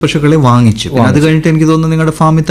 പശുക്കളെ വാങ്ങിച്ചു. അത് കഴിഞ്ഞിട്ട് എനിക്ക് തോന്നുന്നു നിങ്ങളുടെ ഫാമിൽ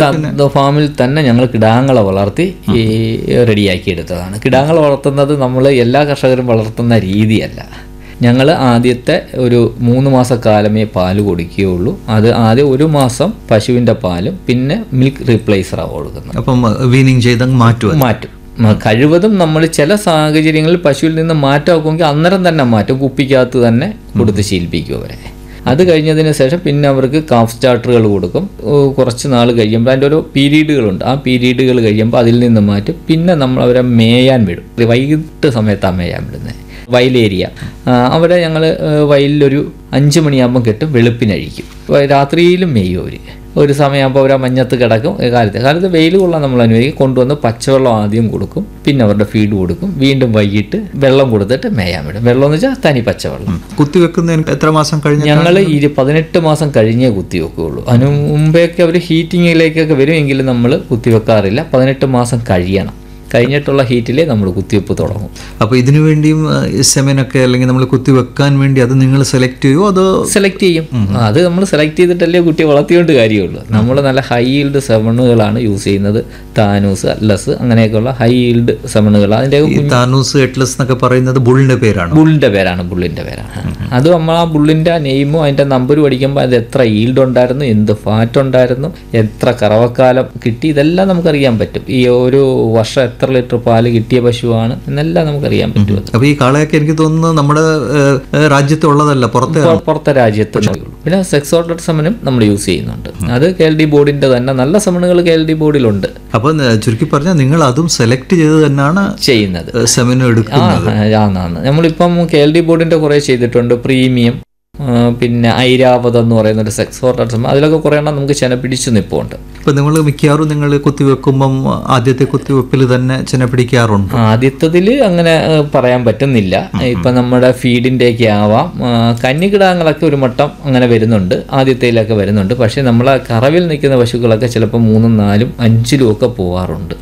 തന്നെ ഞങ്ങൾ കിടാങ്ങളെ വളർത്തി റെഡിയാക്കി എടുത്തതാണ്. കിടാങ്ങളെ വളർത്തുന്നത് നമ്മൾ എല്ലാ കർഷകരും വളർത്തുന്ന രീതിയല്ല. ഞങ്ങൾ ആദ്യത്തെ ഒരു 3 മാസക്കാലമേ പാല് കൊടുക്കുകയുള്ളൂ. അത് ആദ്യം 1 മാസം പശുവിൻ്റെ പാലും പിന്നെ മിൽക്ക് റീപ്ലേസറാണ് കൊടുക്കുന്നത്. അപ്പം വീനിങ് ചെയ്ത് മാറ്റും. കഴിവതും നമ്മൾ ചില സാഹചര്യങ്ങളിൽ പശുവിൽ നിന്ന് മാറ്റമാക്കുമെങ്കിൽ അന്നേരം തന്നെ മാറ്റും. കുപ്പിക്കകത്ത് തന്നെ കൊടുത്ത് ശീലിപ്പിക്കും അവരെ. അത് കഴിഞ്ഞതിന് ശേഷം പിന്നെ അവർക്ക് കാഫ് സ്റ്റാർട്ടറുകൾ കൊടുക്കും. കുറച്ച് നാൾ കഴിയുമ്പോൾ അതിൻ്റെ ഓരോ പീരീഡുകളുണ്ട്. ആ പീരീഡുകൾ കഴിയുമ്പോൾ അതിൽ നിന്ന് മാറ്റും. പിന്നെ നമ്മൾ അവരെ മേയാൻ വിടും. വൈകിട്ട് സമയത്താണ് മേയാൻ വിടുന്നത്. വയലേരിയ അവിടെ ഞങ്ങൾ വയലിലൊരു 5 മണിയാകുമ്പം കെട്ടും, വെളുപ്പിനഴിക്കും. രാത്രിയിലും മേയും അവർ. ഒരു സമയമാകുമ്പോൾ അവർ മഞ്ഞത്ത് കിടക്കും. കാലത്ത് വെയിൽ കൊള്ളാൻ നമ്മൾ അനുവദിക്കും. കൊണ്ടുവന്ന് പച്ചവെള്ളം ആദ്യം കൊടുക്കും, പിന്നെ അവരുടെ ഫീഡ് കൊടുക്കും. വീണ്ടും വൈകിട്ട് വെള്ളം കൊടുത്തിട്ട് മേയാൻ വിടും. വെള്ളം എന്ന് വെച്ചാൽ തനി പച്ചവെള്ളം. കുത്തിവെക്കുന്നതിന് എത്ര മാസം കഴിഞ്ഞ്? ഞങ്ങൾ 18 മാസം കഴിഞ്ഞേ കുത്തിവെക്കുകയുള്ളൂ. അതിന് മുമ്പേയൊക്കെ അവർ ഹീറ്റിങ്ങിലേക്കൊക്കെ വരുമെങ്കിലും നമ്മൾ കുത്തിവെക്കാറില്ല. 18 മാസം കഴിഞ്ഞിട്ടുള്ള ഹീറ്റിലേ നമ്മൾ കുത്തിവെപ്പ് തുടങ്ങും. അപ്പോൾ ഇതിനു വേണ്ടിയും സെമനൊക്കെ അല്ലെങ്കിൽ നമ്മൾ കുത്തിവെക്കാൻ വേണ്ടി അത് നിങ്ങൾ സെലക്ട് ചെയ്യുമോ? അതോ സെലക്ട് ചെയ്യും. അത് നമ്മൾ സെലക്ട് ചെയ്തിട്ടല്ലേ കുട്ടിയെ വളർത്തിക്കൊണ്ട് കാര്യമുള്ളൂ. നമ്മൾ നല്ല ഹൈ ഈൽഡ് സെമണുകളാണ് യൂസ് ചെയ്യുന്നത്. താനൂസ്, അറ്റ്ലസ് അങ്ങനെയൊക്കെയുള്ള ഹൈ ഈൽഡ് സെമണുകൾ. അതിൻ്റെ താനൂസ്, അറ്റ്ലസ് എന്നൊക്കെ പറയുന്നത് ബുള്ളിൻ്റെ പേരാണ്. ബുള്ളിൻ്റെ പേരാണ്. അത് നമ്മൾ ആ ബുള്ളിൻ്റെ നെയിമും അതിൻ്റെ നമ്പരും അടിക്കുമ്പോൾ അത് എത്ര ഈൽഡ് ഉണ്ടായിരുന്നു, എന്ത് ഫാറ്റ് ഉണ്ടായിരുന്നു, എത്ര കറവക്കാലം കിട്ടി, ഇതെല്ലാം നമുക്കറിയാൻ പറ്റും. ഈ ഒരു വർഷം എത്ര ലിറ്റർ പാല് കിട്ടിയ പശുവാണ് എന്നെല്ലാം നമുക്കറിയാൻ പറ്റും. അപ്പോൾ ഈ കാളയൊക്കെ എനിക്ക് തോന്നുന്നു നമ്മുടെ രാജ്യത്തുള്ളതല്ല, പുറത്തെ രാജ്യത്ത്. പിന്നെ സെക്സ് ഓർഡർഡ് സെമനും നമ്മൾ യൂസ് ചെയ്യുന്നുണ്ട്. അത് KLD ബോർഡിന്റെ തന്നെ നല്ല സെമനുകൾ KLD ബോർഡിലുണ്ട്. അപ്പോൾ ചുരുക്കി പറഞ്ഞാൽ നിങ്ങൾ അതും സെലക്ട് ചെയ്ത് തന്നെയാണ് ചെയ്യുന്നത്, സെമനും എടുക്കുന്നത്. നമ്മളിപ്പം KLD ബോർഡിന്റെ കുറെ ചെയ്തിട്ടുണ്ട്. പ്രീമിയം, പിന്നെ ഐരാവതം എന്ന് പറയുന്ന ഒരു സെക്സ് ഓർഡർ സെമൻ, അതിലൊക്കെ കുറേ എണ്ണം നമുക്ക് ചെന പിടിച്ചു നിൽപ്പുണ്ട്. ഇപ്പം നിങ്ങൾ മിക്കവാറും നിങ്ങൾ കുത്തിവെക്കുമ്പം ആദ്യത്തെ കുത്തിവെപ്പിൽ തന്നെ ചെന പിടിക്കാറുണ്ട്? ആദ്യത്തതിൽ അങ്ങനെ പറയാൻ പറ്റുന്നില്ല. ഇപ്പം നമ്മുടെ ഫീഡിൻ്റെയൊക്കെ ആവാം. കന്നിക്കിടാങ്ങളൊക്കെ ഒരു മട്ടം അങ്ങനെ വരുന്നുണ്ട്, ആദ്യത്തേലൊക്കെ വരുന്നുണ്ട്. പക്ഷേ നമ്മളെ കറവിൽ നിൽക്കുന്ന പശുക്കളൊക്കെ ചിലപ്പോൾ 3, 4, 5 ഒക്കെ പോകാറുണ്ട്.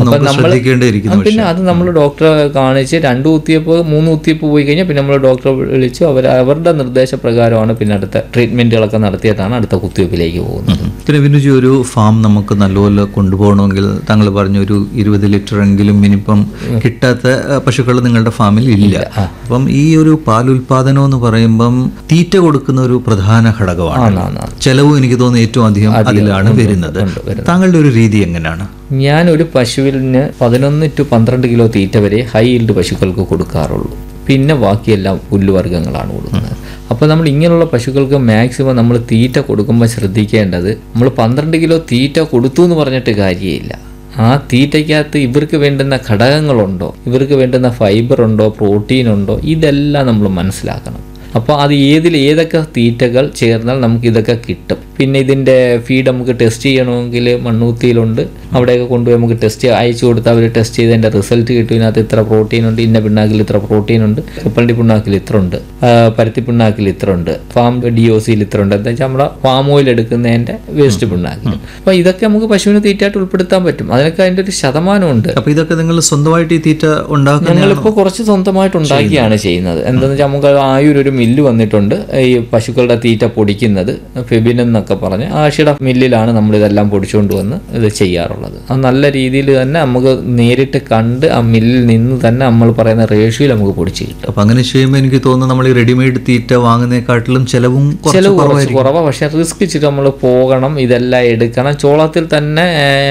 പിന്നെ അത് നമ്മൾ ഡോക്ടറെ കാണിച്ച് 2 കുത്തിവെപ്പ് 3 കുത്തിവെപ്പ് പോയി കഴിഞ്ഞാൽ പിന്നെ നമ്മൾ ഡോക്ടറെ വിളിച്ചു അവരുടെ നിർദ്ദേശപ്രകാരമാണ് പിന്നെ അടുത്ത ട്രീറ്റ്മെന്റുകളൊക്കെ നടത്തിയിട്ടാണ് അടുത്ത കുത്തിവെപ്പിലേക്ക് പോകുന്നത്. പിന്നെ വിനുജി, ഒരു ഫാം നമുക്ക് നല്ലപോലെ കൊണ്ടുപോകണമെങ്കിൽ താങ്കൾ പറഞ്ഞ ഒരു 20 ലിറ്റർ എങ്കിലും മിനിമം കിട്ടാത്ത പശുക്കൾ നിങ്ങളുടെ ഫാമിൽ ഇല്ല. അപ്പം ഈ ഒരു പാലുൽപാദനം എന്ന് പറയുമ്പം തീറ്റ കൊടുക്കുന്ന ഒരു പ്രധാന ഘടകമാണ്. ചെലവും എനിക്ക് തോന്നുന്നു ഏറ്റവും അധികം അതിലാണ് വരുന്നത്. താങ്കളുടെ ഒരു രീതി എങ്ങനെയാണ്? ഞാൻ ഒരു പശുവിന് 11 to 12 കിലോ തീറ്റ വരെ ഹൈ ഈൽഡ് പശുക്കൾക്ക് കൊടുക്കാറുള്ളൂ. പിന്നെ ബാക്കിയെല്ലാം പുല്ലുവർഗ്ഗങ്ങളാണ് കൊടുക്കുന്നത്. അപ്പോൾ നമ്മൾ ഇങ്ങനെയുള്ള പശുക്കൾക്ക് മാക്സിമം നമ്മൾ തീറ്റ കൊടുക്കുമ്പോൾ ശ്രദ്ധിക്കേണ്ടത്, നമ്മൾ 12 കിലോ തീറ്റ കൊടുത്തു എന്ന് പറഞ്ഞിട്ട് കാര്യമില്ല. ആ തീറ്റയ്ക്കകത്ത് ഇവർക്ക് വേണ്ടുന്ന ഘടകങ്ങളുണ്ടോ, ഇവർക്ക് വേണ്ടുന്ന ഫൈബർ ഉണ്ടോ, പ്രോട്ടീൻ ഉണ്ടോ, ഇതെല്ലാം നമ്മൾ മനസ്സിലാക്കണം. അപ്പോൾ അത് ഏതൊക്കെ തീറ്റകൾ ചേർന്നാൽ നമുക്ക് ഇതൊക്കെ കിട്ടും. പിന്നെ ഇതിൻ്റെ ഫീഡ് നമുക്ക് ടെസ്റ്റ് ചെയ്യണമെങ്കിൽ മണ്ണൂത്തിയിലുണ്ട്. അവിടെയൊക്കെ കൊണ്ടുപോയി നമുക്ക് അയച്ചു കൊടുത്താൽ അവർ ടെസ്റ്റ് ചെയ്തതിൻ്റെ റിസൾട്ട് കിട്ടും. ഇതിനകത്ത് ഇത്ര പ്രോട്ടീൻ ഉണ്ട്, ഇന്ന പിണ്ണാക്കിൽ ഇത്ര പ്രോട്ടീൻ ഉണ്ട്, കുപ്പണ്ടി പിണ്ണാക്കിൽ ഇത്ര ഉണ്ട്, പരുത്തി പിണ്ണാക്കിൽ ഇത്ര ഉണ്ട്, ഫാം DOCയിൽ ഇത്ര ഉണ്ട്. എന്താ വെച്ചാൽ നമ്മുടെ ഫാം ഓയിൽ എടുക്കുന്നതിൻ്റെ വേസ്റ്റ് പിണ്ണാക്കിൽ. അപ്പോൾ ഇതൊക്കെ നമുക്ക് പശുവിന് തീറ്റയായിട്ട് ഉൾപ്പെടുത്താൻ പറ്റും. അതിനൊക്കെ അതിൻ്റെ ഒരു ശതമാനമുണ്ട്. അപ്പോൾ ഇതൊക്കെ നിങ്ങൾ സ്വന്തമായിട്ട് ഈ തീറ്റ ഉണ്ടാക്കുക? ഞങ്ങളിപ്പോൾ കുറച്ച് സ്വന്തമായിട്ട് ഉണ്ടാക്കിയാണ് ചെയ്യുന്നത്. എന്താണെന്ന് വെച്ചാൽ നമുക്ക് ആയൊരു മില്ല് വന്നിട്ടുണ്ട് ഈ പശുക്കളുടെ തീറ്റ പൊടിക്കുന്നത്. ഫെബിൻ എന്നൊക്കെ പറഞ്ഞ് ആഷിയുടെ മില്ലിലാണ് നമ്മളിതെല്ലാം പൊടിച്ചുകൊണ്ട് വന്ന് ഇത് ചെയ്യാറുള്ളത്. അത് നല്ല രീതിയിൽ തന്നെ നമുക്ക് നേരിട്ട് കണ്ട് ആ മില്ലിൽ നിന്ന് തന്നെ നമ്മൾ പറയുന്ന റേഷ്യോയിൽ നമുക്ക് പൊടിച്ച് കിട്ടും. അപ്പം അങ്ങനെ ചെയ്യുമ്പോൾ എനിക്ക് തോന്നുന്നു നമ്മൾ ഈ റെഡിമെയ്ഡ് തീറ്റ വാങ്ങുന്നതിനെക്കാട്ടിലും ചെലവ് കുറവാണ്. പക്ഷെ റിസ്ക് വെച്ചിട്ട് നമ്മൾ പോകണം, ഇതെല്ലാം എടുക്കണം. ചോളത്തിൽ തന്നെ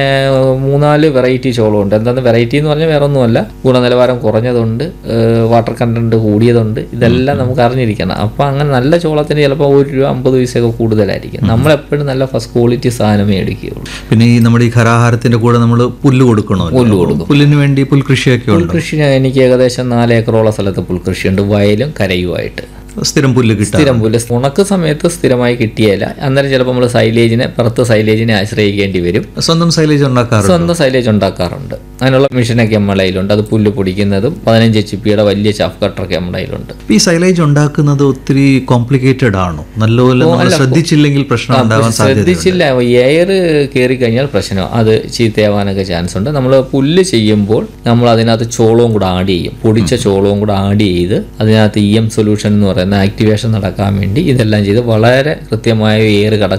3-4 വെറൈറ്റി ചോളമുണ്ട്. എന്താണെന്ന് വെറൈറ്റി എന്ന് പറഞ്ഞാൽ വേറെ ഒന്നുമല്ല, ഗുണനിലവാരം കുറഞ്ഞതുണ്ട്, വാട്ടർ കണ്ടന്റ് കൂടിയതുണ്ട്, ഇതെല്ലാം നമുക്ക് അറിഞ്ഞിരിക്കണം. അപ്പോൾ അങ്ങനെ നല്ല ചോളത്തിന് ചിലപ്പോൾ 1 രൂപ 50 പൈസയൊക്കെ കൂടുതലായിരിക്കും. നമ്മളെപ്പോഴും നല്ല ഫസ്റ്റ് ക്വാളിറ്റി സാധനമേ എടുക്കുകയുള്ളൂ. പിന്നെ ഈ നമ്മുടെ ഈ ഖരാഹാരത്തിന്റെ കൂടെ നമ്മൾ പുല്ല് കൊടുക്കണം. പുല്ലിന് വേണ്ടി പുൽകൃഷിയൊക്കെ ഉണ്ട്. പുൽകൃഷി എനിക്ക് ഏകദേശം 4 ഏക്കറോളം സ്ഥലത്ത് പുൽകൃഷിയുണ്ട്, വയലും കരയുമായിട്ട്. സ്ഥിരം പുല്ല് കിട്ടും. സ്ഥിരം പുല്ല് ഉണക്ക് സമയത്ത് സ്ഥിരമായി കിട്ടിയല്ല. അന്നേരം ചിലപ്പോൾ നമ്മൾ പുറത്ത് സൈലേജിനെ ആശ്രയിക്കേണ്ടി വരും. സ്വന്തം സൈലേജ് ഉണ്ടാക്കാറുണ്ട്. അതിനുള്ള മെഷീനൊക്കെ നമ്മുടെ കയ്യിലുണ്ട്. അത് പുല്ല് പൊടിക്കുന്നതും 15 HP വലിയ ചാഫ് കട്ടറൊക്കെ നമ്മുടെ കയ്യിലുണ്ട്. ഈ സൈലേജ് ഉണ്ടാക്കുന്നത് ഒത്തിരി കോംപ്ലിക്കേറ്റഡ് ആണോ? നല്ലപോലെ ശ്രദ്ധിച്ചില്ലെങ്കിൽ പ്രശ്നം ഉണ്ടാവാൻ ശ്രദ്ധിച്ചില്ല, എയർ കയറി കഴിഞ്ഞാൽ പ്രശ്നം, അത് ചീത്തയാവാനൊക്കെ ചാൻസ് ഉണ്ട്. നമ്മൾ പുല്ല് ചെയ്യുമ്പോൾ നമ്മൾ അതിനകത്ത് ചോളവും കൂടെ ആഡ് ചെയ്യും. പൊടിച്ച ചോളവും കൂടെ ആഡ് ചെയ്ത് അതിനകത്ത് EM സൊല്യൂഷൻ എന്ന് പറയുന്നത് പറയുന്ന ആക്ടിവേഷൻ നടക്കാൻ വേണ്ടി ഇതെല്ലാം ചെയ്ത് വളരെ കൃത്യമായ എയർ